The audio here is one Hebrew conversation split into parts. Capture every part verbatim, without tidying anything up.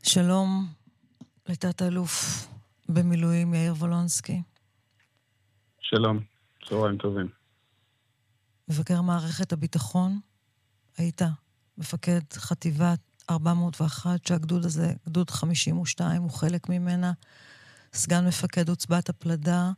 שלום לתת אלוף במילואים יאיר וולונסקי. שלום, צהריים טובים. מבקר מערכת הביטחון, היית מפקד חטיבת ארבע מאות ואחת, שהגדוד הזה, גדוד חמישים ושתיים, הוא חלק ממנה, סגן מפקד עוצבת הפלדה,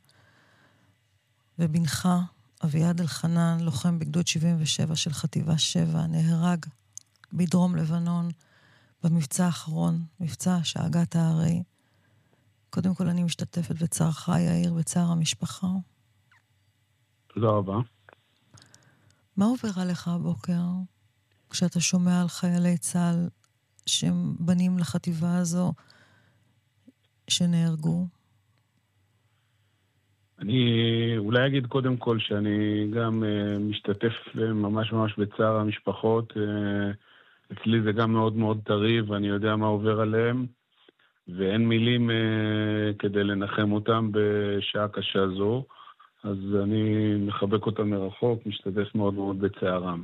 ובנך אביעד אלחנן, לוחם בגדוד שבעים ושבע של חטיבה שבע, נהרג בדרום לבנון, במבצע האחרון, מבצע שאגת ההרי. קודם כל אני משתתפת בצערך, יאיר, בצער המשפחה. תודה רבה. מה עובר עליך הבוקר כשאתה שומע על חיילי צה"ל שהם בנים לחטיבה הזו שנהרגו? אני אולי אגיד קודם כל שאני גם uh, משתתף ממש ממש בצער המשפחות. Uh, אצלי זה גם מאוד מאוד טרי ואני יודע מה עובר עליהם, ואין מילים uh, כדי לנחם אותם בשעה קשה זו, אז אני מחבק אותם מרחוק, משתתף מאוד מאוד בצערם.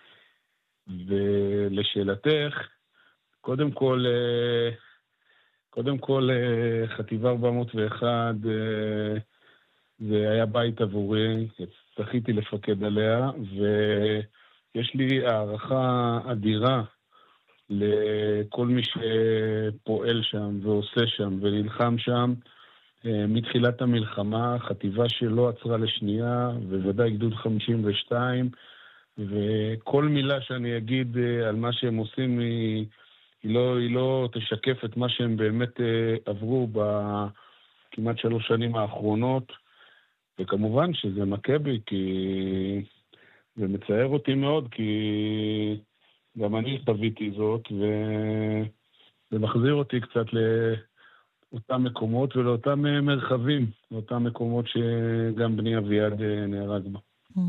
ולשאלתך, קודם כל, uh, קודם כל uh, חטיבה ארבע מאות ואחת, uh, זה היה בית עבורי, זכיתי לפקד עליה, ויש לי הערכה אדירה לכל מי שפועל שם ועושה שם ונלחם שם. מתחילת המלחמה, חטיבה שלא עצרה לשנייה, ובוודאי גדוד חמישים ושתיים, וכל מילה שאני אגיד על מה שהם עושים היא, היא, לא, היא לא תשקף את מה שהם באמת עברו בכמעט שלוש שנים האחרונות. וכמובן שזה מכה בי, כי זה מצער אותי מאוד, כי גם אני חוויתי זאת, וזה מחזיר אותי קצת לאותם מקומות ולאותם מרחבים, לאותם מקומות שגם בני אביעד נהרג בה.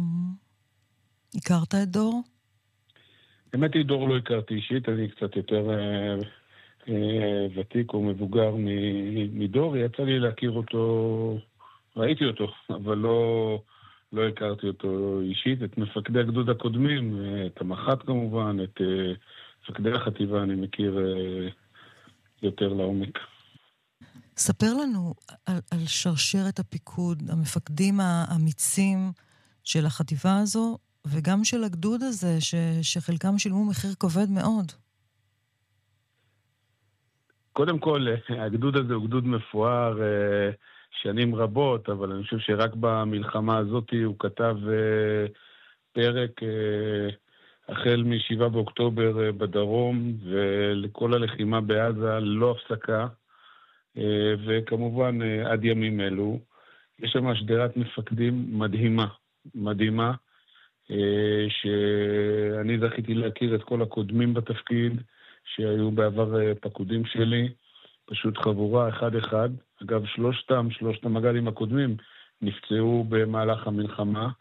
הכרת את דור? באמת היא דור לא הכרתי אישית, אני קצת יותר ותיק או מבוגר מדור, יצא לי להכיר אותו, ראיתי אותו, אבל לא, לא הכרתי אותו אישית. את מפקדי הגדוד הקודמים, את המח"ט כמובן, את מפקדי החטיבה אני מכיר יותר לעומק. ספר לנו על, על שרשרת הפיקוד, המפקדים האמיצים של החטיבה הזו, וגם של הגדוד הזה, ש, שחלקם שילמו מחיר כבד מאוד. קודם כל, הגדוד הזה הוא גדוד מפואר, שנים רבות, אבל אני חושב שרק במלחמה הזאת הוא כתב פרק החל מ-שבעה באוקטובר בדרום, ולכל הלחימה בעזה ללא הפסקה, וכמובן עד ימים אלו. יש שם שדרת מפקדים מדהימה, מדהימה, שאני זכיתי להכיר את כל הקודמים בתפקיד, שהיו בעבר פקודים שלי, פשוט חבורה אחד אחד. אגב, שלושתם, שלושת המג"דים הקודמים, נפצעו במהלך המלחמה,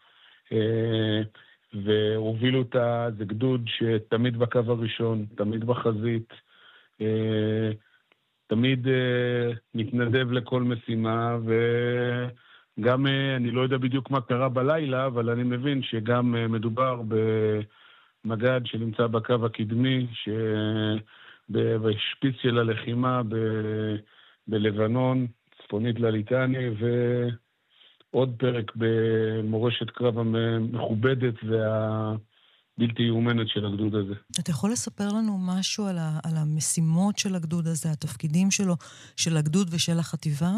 והובילו את זה גדוד שתמיד בקו הראשון, תמיד בחזית, תמיד מתנדב לכל משימה, וגם, אני לא יודע בדיוק מה קרה בלילה, אבל אני מבין שגם מדובר במג"ד שנמצא בקו הקדמי, בשפיץ של הלחימה ב- בלבנון, צפונית לליטני, ועוד פרק במורשת קרב המכובדת והבלתי יאומנת של הגדוד הזה. אתה יכול לספר לנו משהו על, ה- על המשימות של הגדוד הזה, התפקידים שלו, של הגדוד ושל החטיבה?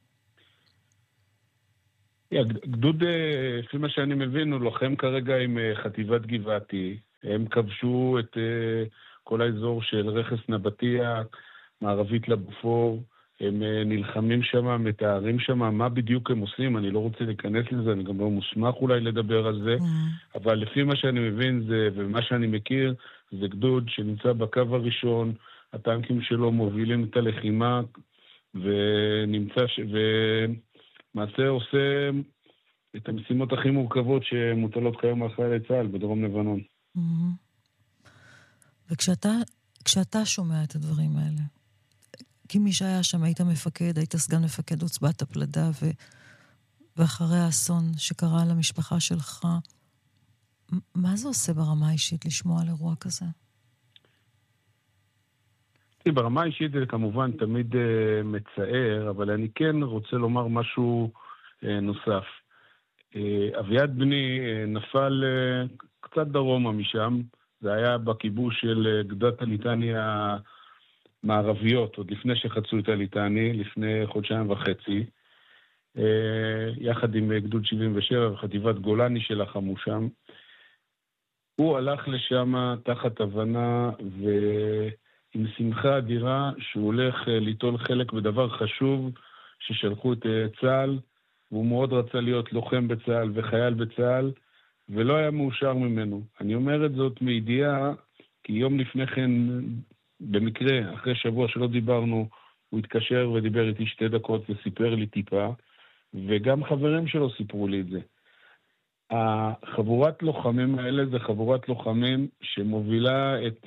הגדוד, לפי מה שאני מבין, הוא לוחם כרגע עם חטיבת גבעתי. הם כבשו את כל האזור של רכס נבטיה, מערבית לבופור, הם נלחמים שם, מתארים שם, מה בדיוק הם עושים, אני לא רוצה להיכנס לזה, אני גם לא מוסמך אולי לדבר על זה, mm. אבל לפי מה שאני מבין זה, ומה שאני מכיר, זה גדוד שנמצא בקו הראשון, הטנקים שלו מובילים את הלחימה, ונמצא, ש... ומעשה עושה את המשימות הכי מורכבות שמוטלות כיום על חיילי צה"ל בדרום לבנון. Mm-hmm. וכשאתה כשאתה שומע את הדברים האלה, כי מי שהיה שם, היית מפקד, היית סגן מפקד עוצבת הפלדה, ו... ואחרי האסון שקרה למשפחה שלך, מה זה עושה ברמה האישית לשמוע על אירוע כזה? ברמה האישית זה כמובן תמיד uh, מצער, אבל אני כן רוצה לומר משהו uh, נוסף. Uh, אביעד בני uh, נפל uh, קצת דרומה משם, זה היה בכיבוש של uh, גדת הליטני המערביות, עוד לפני שחצו את הליטני, לפני חודשיים וחצי, uh, יחד עם uh, גדוד שבעים ושבע וחטיבת גולני שלחמו שם. הוא הלך לשם תחת הבנה ו... עם שמחה אדירה שהוא הולך ליטול חלק בדבר חשוב ששלחו את צה"ל, והוא מאוד רצה להיות לוחם בצה"ל וחייל בצה"ל, ולא היה מאושר ממנו. אני אומר את זאת מידיעה, כי יום לפני כן, במקרה, אחרי שבוע שלא דיברנו, הוא התקשר ודיבר איתי שתי דקות וסיפר לי טיפה, וגם חברים שלו סיפרו לי את זה. החבורת לוחמים האלה זה חבורת לוחמים שמובילה את...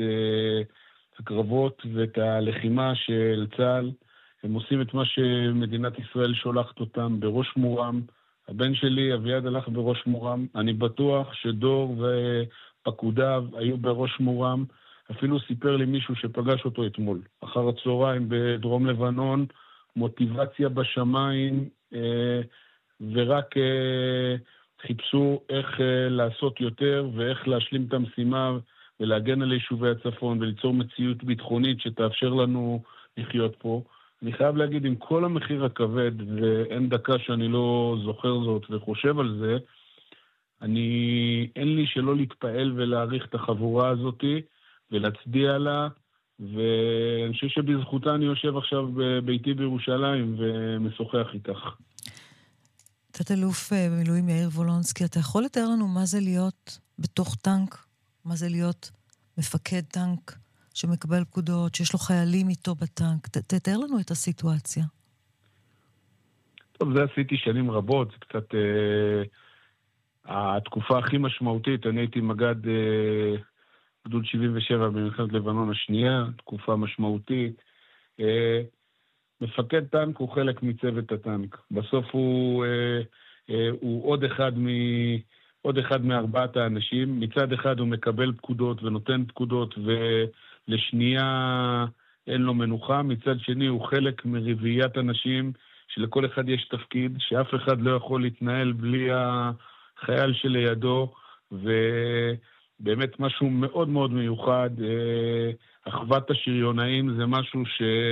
הקרבות ואת הלחימה של צה"ל. הם עושים את מה שמדינת ישראל שולחת אותם בראש מורם. הבן שלי, אביעד, הלך בראש מורם. אני בטוח שדור ופקודיו היו בראש מורם. אפילו סיפר לי מישהו שפגש אותו אתמול. אחר הצהריים בדרום לבנון, מוטיבציה בשמיים, ורק חיפשו איך לעשות יותר ואיך להשלים את המשימה ולהגן על יישובי הצפון וליצור מציאות ביטחונית שתאפשר לנו לחיות פה. אני חייב להגיד, עם כל המחיר הכבד, ואין דקה שאני לא זוכר זאת וחושב על זה, אני, אין לי שלא להתפעל ולהעריך את החבורה הזאת ולהצדיע לה, ואני חושב שבזכותה אני יושב עכשיו בביתי בירושלים ומשוחח איתך. תת-אלוף במילואים יאיר וולונסקי, אתה יכול לתאר לנו מה זה להיות בתוך טנק? מה זה להיות מפקד טנק שמקבל פקודות, שיש לו חיילים איתו בטנק? תתאר לנו את הסיטואציה. טוב, זה עשיתי שנים רבות, זה קצת אה, התקופה הכי משמעותית. אני הייתי מגד אה, גדוד שבעים ושבע במלחמת לבנון השנייה, תקופה משמעותית. אה, מפקד טנק הוא חלק מצוות הטנק. בסוף הוא, אה, אה, הוא עוד אחד מ... עוד אחד מארבעת האנשים. מצד אחד הוא מקבל פקודות ונותן פקודות ולשנייה אין לו מנוחה. מצד שני הוא חלק מרביעיית אנשים שלכל אחד יש תפקיד, שאף אחד לא יכול להתנהל בלי החייל שלידו, ובאמת משהו מאוד מאוד מיוחד. אחוות השריונאים זה משהו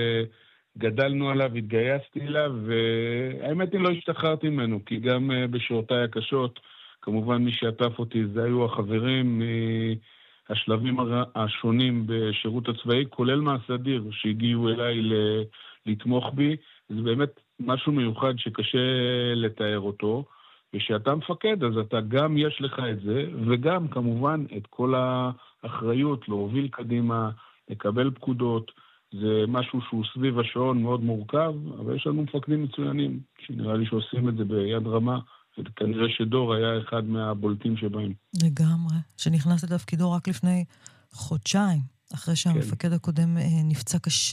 שגדלנו עליו, התגייסתי אליו, והאמת היא לא השתחררתי ממנו, כי גם בשעותיי הקשות, כמובן מי שעטף אותי זה היו החברים מהשלבים השונים בשירות הצבאי, כולל מהסדיר שהגיעו אליי לתמוך בי. זה באמת משהו מיוחד שקשה לתאר אותו, ושאתה מפקד אז אתה גם יש לך את זה, וגם כמובן את כל האחריות להוביל קדימה, לקבל פקודות. זה משהו שהוא סביב השעון מאוד מורכב, אבל יש לנו מפקדים מצוינים שנראה לי שעושים את זה ביד רמה. כנראה שדור היה אחד מהבולטים שבהם. לגמרי. שנכנס לתפקידו רק לפני חודשיים, אחרי שהמפקד הקודם נפצע קשה.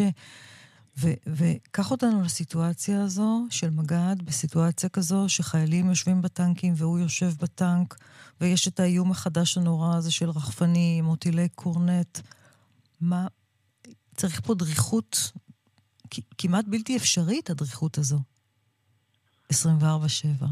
וקח אותנו לסיטואציה הזו של מג"ד, בסיטואציה כזו שחיילים יושבים בטנקים והוא יושב בטנק, ויש את האיום החדש הנורא הזה של רחפנים או טילי קורנט. מה? צריך פה דריכות כמעט בלתי אפשרית, הדריכות הזו. עשרים וארבע שבע.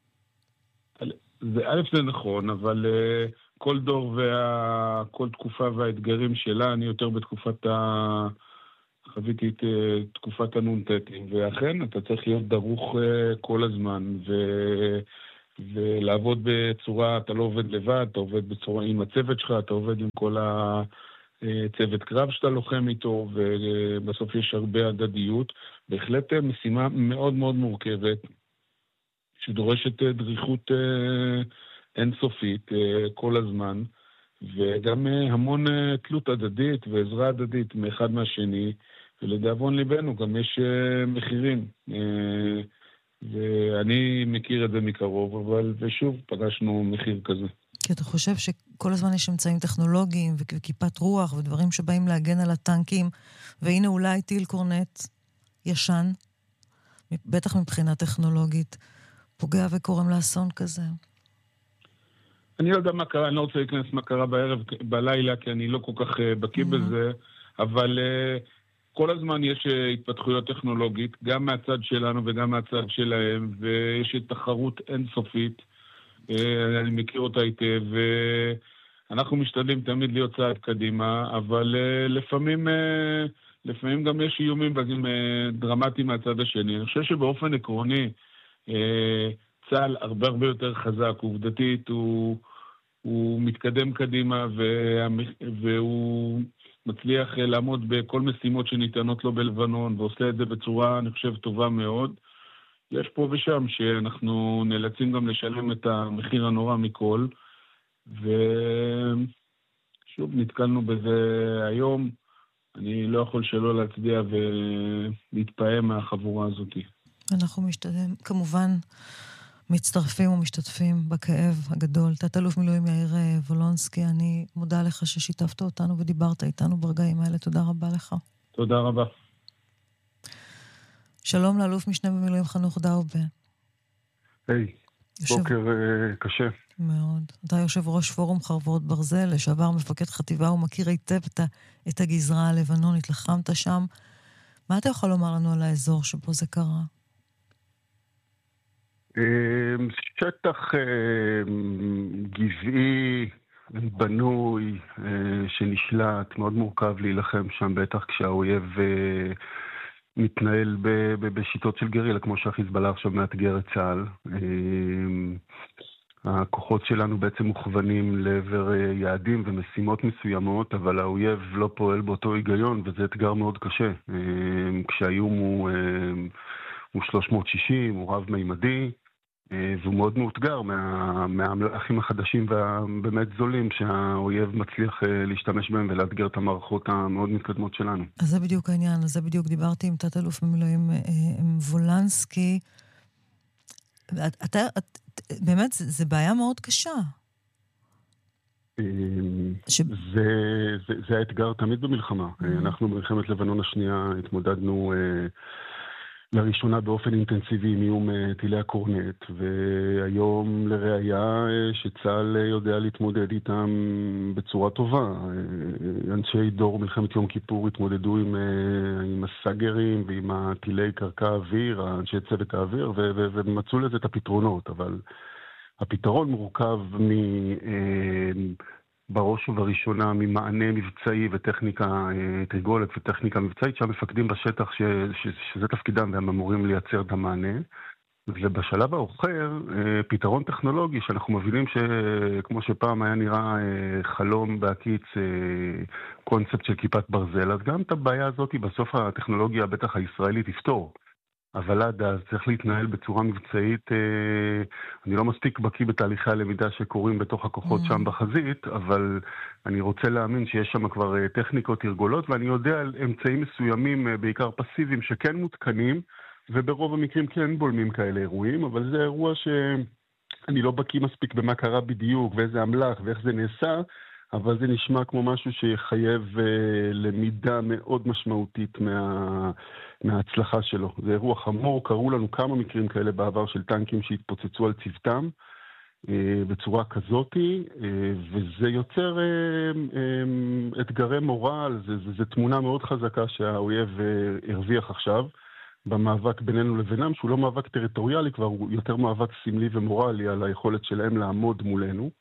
זה א' זה נכון, אבל uh, כל דור וכל תקופה והאתגרים שלה, אני יותר בתקופת ה... חוויתי את uh, תקופת הנונטטים, ואכן אתה צריך להיות דרוך uh, כל הזמן, ו... ולעבוד בצורה, אתה לא עובד לבד, אתה עובד בצורה עם הצוות שלך, אתה עובד עם כל הצוות קרב שאתה לוחם איתו, ובסוף יש הרבה הדדיות. בהחלט משימה מאוד מאוד מורכבת, שדורשת דריכות אינסופית כל הזמן, וגם המון תלות הדדית ועזרה הדדית מאחד מהשני, ולדאבון ליבנו גם יש מחירים. ואני מכיר את זה מקרוב, אבל ושוב פגשנו מחיר כזה. כי אתה חושב שכל הזמן יש אמצעים טכנולוגיים וכיפת רוח ודברים שבאים להגן על הטנקים, והנה אולי טיל קורנט ישן, בטח מבחינה טכנולוגית, פוגע וקורם לאסון כזה. אני לא יודע מה קרה, אני לא רוצה להיכנס מה קרה בערב, בלילה, כי אני לא כל כך בקיא בזה, אבל כל הזמן יש התפתחויות טכנולוגית, גם מהצד שלנו וגם מהצד שלהם, ויש תחרות אינסופית, אני מכיר אותה היטב, ואנחנו משתדלים תמיד להיות צעד קדימה, אבל לפעמים, לפעמים גם יש איומים דרמטיים מהצד השני. אני חושב שבאופן עקרוני, צה"ל הרבה הרבה יותר חזק, עובדתית, הוא, הוא מתקדם קדימה, והוא מצליח לעמוד בכל משימות שניתנות לו בלבנון, ועושה את זה בצורה, אני חושב, טובה מאוד. יש פה ושם שאנחנו נאלצים גם לשלם את המחיר הנורא מכל, ושוב נתקלנו בזה היום. אני לא יכול שלא להצדיע ולהתפעם מהחבורה הזאת. אנחנו משתדלים, כמובן, מצטרפים ומשתתפים בכאב הגדול. תת-אלוף מילואים יאיר וולונסקי, אני מודה לך ששיתפת אותנו ודיברת איתנו ברגעים האלה. תודה רבה לך. תודה רבה. שלום לאלוף משנה במילואים חנוך דאובה. היי, יושב... בוקר uh, קשה. מאוד. אתה יושב ראש פורום חרבות ברזל, לשעבר מפקד חטיבה ומכיר היטב את, את הגזרה הלבנונית, לחמת שם. מה אתה יכול לומר לנו על האזור שבו זה קרה? שטח גזעי, בנוי, שנשלט, מאוד מורכב להילחם שם, בטח כשהאויב מתנהל בשיטות של גרילה, כמו שהחיזבאללה עכשיו מאתגר את צה"ל. הכוחות שלנו בעצם מוכוונים לעבר יעדים ומשימות מסוימות, אבל האויב לא פועל באותו היגיון, וזה אתגר מאוד קשה. כשהאיום הוא, הוא שלוש מאות שישים, הוא רב-מימדי, והוא מאוד מאותגר מה, מהמלאכים החדשים והבאמת זולים שהאויב מצליח להשתמש בהם ולאתגר את המערכות המאוד מתקדמות שלנו. אז זה בדיוק העניין, אז זה בדיוק דיברתי עם תת-אלוף במילואים וולנסקי. אתה, את, באמת, זה, זה בעיה מאוד קשה. ש... זה, זה, זה האתגר תמיד במלחמה. אנחנו במלחמת לבנון השנייה התמודדנו לראשונה באופן אינטנסיבי עם איום טילי הקורנט, והיום לראיה שצה"ל יודע להתמודד איתם בצורה טובה. אנשי דור מלחמת יום כיפור התמודדו עם, עם הסגרים ועם הטילי קרקע האוויר, אנשי צוות האוויר, ו- ו- ומצאו לזה את הפתרונות, אבל הפתרון מורכב מ... בראש ובראשונה ממענה מבצעי וטכניקה תרגולת וטכניקה מבצעית שהמפקדים בשטח ש, ש, שזה תפקידם והם אמורים לייצר את המענה. ובשלב האחר, פתרון טכנולוגי שאנחנו מבינים שכמו שפעם היה נראה חלום בהקיץ קונספט של כיפת ברזל, אז גם את הבעיה הזאת בסוף הטכנולוגיה בטח הישראלית תפתור. אבל עד אז צריך להתנהל בצורה מבצעית, אני לא מספיק בקיא בתהליכי הלמידה שקורים בתוך הכוחות שם בחזית, אבל אני רוצה להאמין שיש שם כבר טכניקות תרגולות, ואני יודע על אמצעים מסוימים, בעיקר פסיביים, שכן מותקנים, וברוב המקרים כן בולמים כאלה אירועים, אבל זה אירוע שאני לא בקיא מספיק במה קרה בדיוק, ואיזה אמל"ח ואיך זה נעשה, אבל זה נשמע כמו משהו שיחייב uh, למידה מאוד משמעותית מה, מההצלחה שלו. זה אירוע חמור, קראו לנו כמה מקרים כאלה בעבר של טנקים שהתפוצצו על צוותם uh, בצורה כזאת, uh, וזה יוצר uh, um, אתגרי מורל, זה, זה, זה תמונה מאוד חזקה שהאויב uh, הרוויח עכשיו, במאבק בינינו לבינם, שהוא לא מאבק טריטוריאלי, כבר הוא יותר מאבק סמלי ומורלי על היכולת שלהם לעמוד מולנו.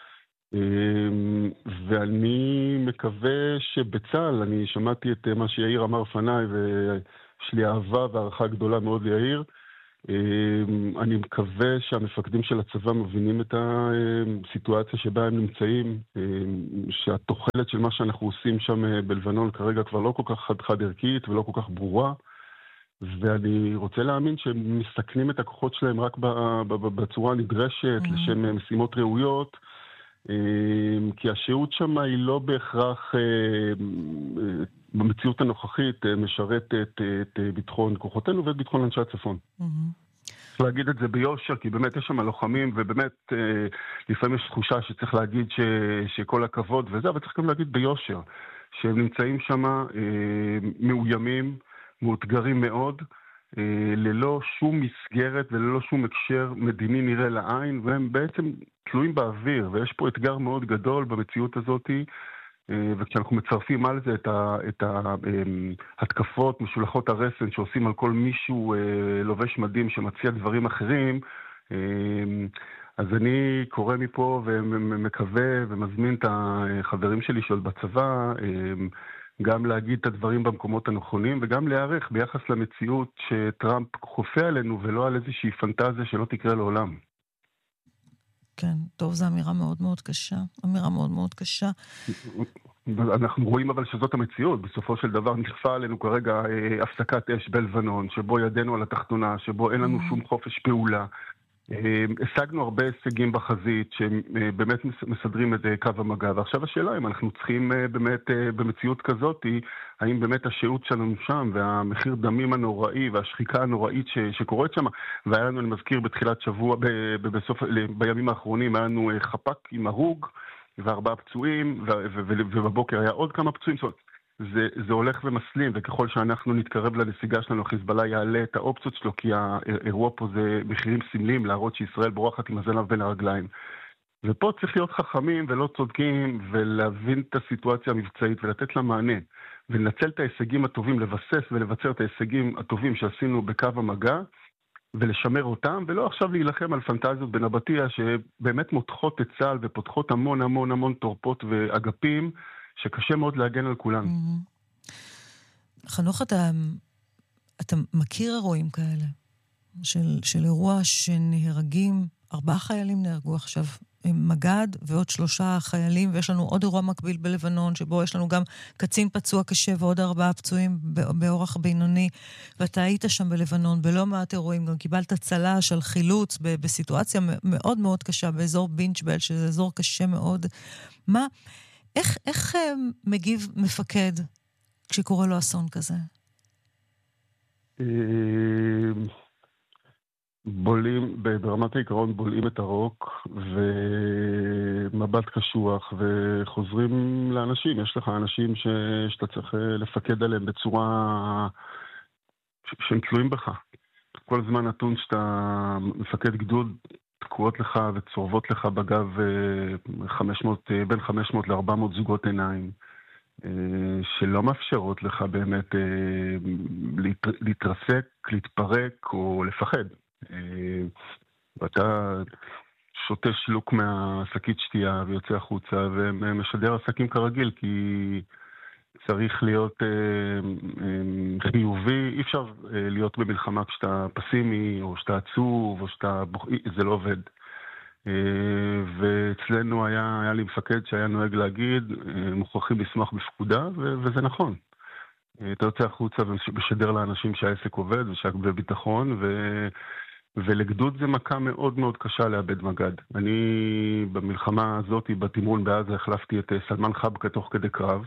ואני מקווה שבצה"ל, אני שמעתי את מה שיאיר אמר פניי, ויש לי אהבה והערכה גדולה מאוד ליאיר, אני מקווה שהמפקדים של הצבא מבינים את הסיטואציה שבה הם נמצאים, שהתוחלת של מה שאנחנו עושים שם בלבנון כרגע כבר לא כל כך חד-חד ערכית ולא כל כך ברורה, ואני רוצה להאמין שהם מסכנים את הכוחות שלהם רק בצורה הנדרשת, לשם משימות ראויות, כי השהות שם היא לא בהכרח במציאות הנוכחית משרתת את ביטחון כוחותינו ואת ביטחון אנשי הצפון. צריך להגיד את זה ביושר, כי באמת יש שם לוחמים, ובאמת לפעמים יש תחושה שצריך להגיד שכל הכבוד וזה, אבל צריך גם להגיד ביושר, שהם נמצאים שם מאוימים, מאותגרים מאוד, ללא שום מסגרת וללא שום הקשר מדיני נראה לעין, והם בעצם תלויים באוויר, ויש פה אתגר מאוד גדול במציאות הזאת, וכשאנחנו מצרפים על זה את ההתקפות משולחות הרסן שעושים על כל מישהו לובש מדים שמציע דברים אחרים, אז אני קורא מפה ומקווה ומזמין את החברים שלי שעוד בצבא גם להגיד את הדברים במקומות הנכונים וגם להיערך ביחס למציאות שטראמפ חופה עלינו ולא על איזושהי פנטזיה שלא תקרה לעולם. כן, טוב, זו אמירה מאוד מאוד קשה, אמירה מאוד מאוד קשה. אנחנו רואים אבל שזאת המציאות, בסופו של דבר נכפה עלינו כרגע אה, הפסקת אש בלבנון, שבו ידנו על התחתונה, שבו אין לנו שום חופש פעולה. אה, השגנו הרבה הישגים בחזית שבאמת מסדרים את קו המגע, ועכשיו השאלה אם אנחנו צריכים אה, באמת אה, במציאות כזאת, האם באמת השהות שלנו שם והמחיר דמים הנוראי והשחיקה הנוראית ש, שקורית שם, והיה לנו, אני מזכיר, בתחילת שבוע, ב, ב, בסוף, בימים האחרונים היה לנו חפ"ק עם הרוג, וארבעה פצועים, ו- ו- ו- ובבוקר היה עוד כמה פצועים. זה, זה הולך ומסלים, וככל שאנחנו נתקרב לנסיגה שלנו, חיזבאללה יעלה את האופציות שלו, כי האירוע פה זה מחירים סמליים, להראות שישראל בורחת עם הזנב בין הרגליים. ופה צריך להיות חכמים ולא צודקים, ולהבין את הסיטואציה המבצעית, ולתת לה מענה, ולנצל את ההישגים הטובים, לבסס ולבצר את ההישגים הטובים שעשינו בקו המגע, ולשמר אותם, ולא עכשיו להילחם על פנטזיות בין הבתיה, שבאמת מותחות את צה"ל ופותחות המון המון המון תורפות ואגפים, שקשה מאוד להגן על כולם. חנוך, אתה, אתה מכיר אירועים כאלה, של, של אירוע שנהרגים, ארבעה חיילים נהרגו עכשיו, מגד ועוד שלושה חיילים, ויש לנו עוד אירוע מקביל בלבנון, שבו יש לנו גם קצין פצוע קשה ועוד ארבעה פצועים באורח בינוני, ואתה היית שם בלבנון, בלא מעט אירועים, גם קיבלת צל"ש על חילוץ בסיטואציה מאוד מאוד קשה, באזור בינג'בל, שזה אזור קשה מאוד. מה, איך, איך מגיב מפקד כשקורה לו אסון כזה? בולים, ברמת העיקרון בולעים את הרוק ומבט קשוח וחוזרים לאנשים. יש לך אנשים ש... שאתה צריך לפקד עליהם בצורה שהם תלויים בך. כל זמן נתון שאתה מפקד גדוד, תקועות לך וצורבות לך בגב חמש מאות, בין חמש מאות ל-ארבע מאות זוגות עיניים, שלא מאפשרות לך באמת להתרסק, להתפרק או לפחד. ואתה שותה שלוק מהשקית שתייה ויוצא החוצה ומשדר עסקים כרגיל, כי צריך להיות חיובי. אי אפשר להיות במלחמה כשאתה פסימי או שאתה עצוב או שאתה בוחי, זה לא עובד. ואצלנו היה, היה לי מפקד שהיה נוהג להגיד, מוכרחים לשמוח בפקודה, וזה נכון. אתה יוצא החוצה ומשדר לאנשים שהעסק עובד ושהביטחון, ו... ולגדוד זה מכה מאוד מאוד קשה לאבד מגד. אני במלחמה הזאת, בתמרון בעזה, החלפתי את סלמן חבקה תוך כדי קרב.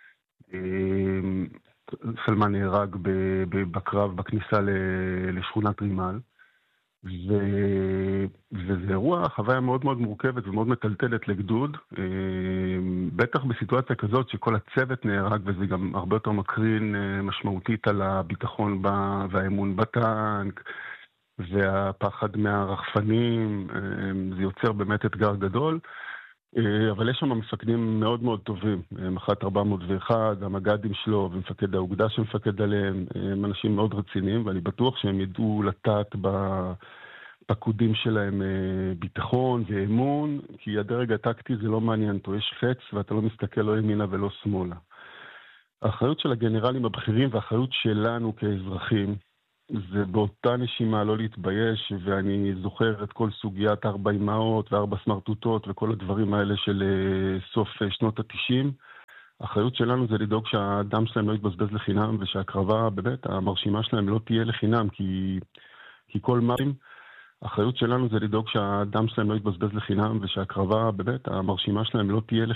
סלמן נהרג בקרב בכניסה לשכונת רימל. ו... וזה אירוע, חוויה מאוד מאוד מורכבת ומאוד מטלטלת לגדוד, בטח בסיטואציה כזאת שכל הצוות נהרג, וזה גם הרבה יותר מקרין משמעותית על הביטחון והאמון בטנק, והפחד מהרחפנים. זה יוצר באמת אתגר גדול, אבל יש שם מפקדים מאוד מאוד טובים, מח"ט ארבע מאות ואחת, המג"דים שלו ומפקד האוגדה שמפקד עליהם, הם אנשים מאוד רציניים, ואני בטוח שהם ידעו לטעת בפקודים שלהם ביטחון ואמון, כי הדרג הטקטי זה לא מעניין, פה יש חץ ואתה לא מסתכל לא ימינה ולא שמאלה. האחריות של הגנרלים הבכירים והאחריות שלנו כאזרחים, זה באותה נשימה לא להתבייש, ואני זוכר את כל סוגיית ארבע אמהות וארבע סמרטוטות וכל הדברים האלה של סוף שנות התשעים. האחריות שלנו זה לדאוג שהדם שלהם לא יתבזבז לחינם, ושהקרבה באמת המרשימה שלהם לא תהיה לחינם, כי, כי כל מים, האחריות שלנו זה לדאוג שהדם שלהם לא יתבזבז לחינם, ושהקרבה באמת המרשימה שלהם לא תהיה לחינם.